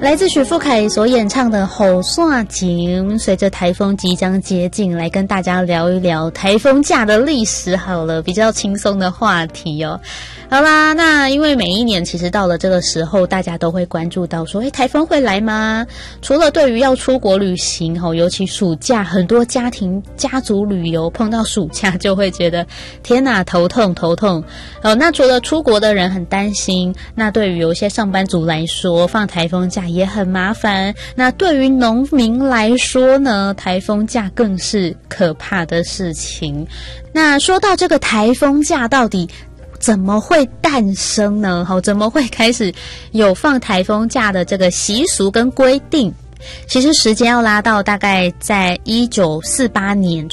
来自许富凯所演唱的《吼煞情》，随着台风即将接近，来跟大家聊一聊台风假的历史好了，比较轻松的话题哦。好啦，那因为每一年其实到了这个时候，大家都会关注到说，台风会来吗？除了对于要出国旅行尤其暑假，很多家庭家族旅游碰到暑假就会觉得天哪，头痛。那除了出国的人很担心，那对于有一些上班族来说，放台风假也很麻烦。那对于农民来说呢，台风假更是可怕的事情。那说到这个台风假到底怎么会诞生呢？怎么会开始有放台风假的这个习俗跟规定？其实时间要拉到大概在1948年，